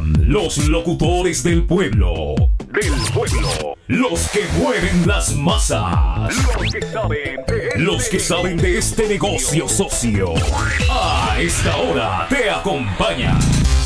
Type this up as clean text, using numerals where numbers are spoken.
son los locutores del pueblo. Los que mueven las masas. Los que saben de este negocio, socio. A esta hora te acompaña